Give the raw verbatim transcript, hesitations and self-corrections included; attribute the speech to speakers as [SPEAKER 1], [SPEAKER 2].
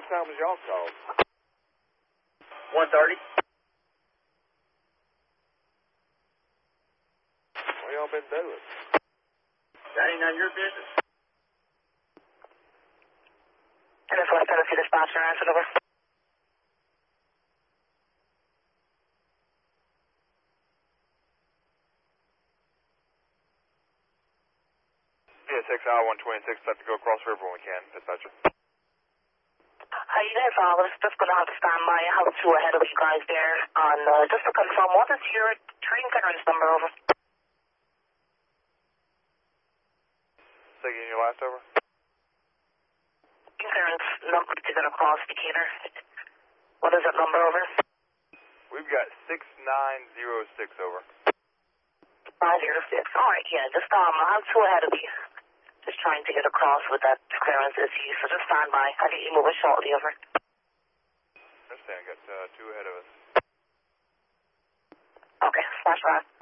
[SPEAKER 1] What time was y'all called?
[SPEAKER 2] one thirty.
[SPEAKER 1] What y'all been doing?
[SPEAKER 2] That ain't none of your business.
[SPEAKER 3] And it's West Tennessee dispatcher, answer over.
[SPEAKER 1] Yeah, six hour one twenty-six, have to go across the river when we can, dispatcher.
[SPEAKER 3] Hi, you guys, uh, we're just going to have to stand by. I have two ahead of you guys there. And uh, just to confirm, what is your train clearance number over?
[SPEAKER 1] Say again your last over?
[SPEAKER 3] Train clearance number to get across Decatur. What is that number over?
[SPEAKER 1] We've got six nine zero six over.
[SPEAKER 3] five zero six. All right, yeah, just um, I have two ahead of you. Just trying to get across with that clearance issue, so just stand by. I'll get you moving shortly, over.
[SPEAKER 1] Understand, got uh, two ahead of us.
[SPEAKER 3] Okay, flash back.